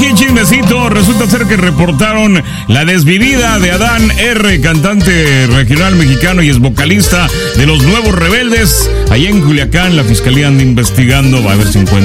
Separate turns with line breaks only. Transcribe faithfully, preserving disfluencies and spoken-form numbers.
Oye, chismecito, resulta ser que reportaron la desvivida de Adán R., cantante regional mexicano y es vocalista de Los Nuevos Rebeldes. Allá en Culiacán, la fiscalía anda investigando, va a ver si encuentra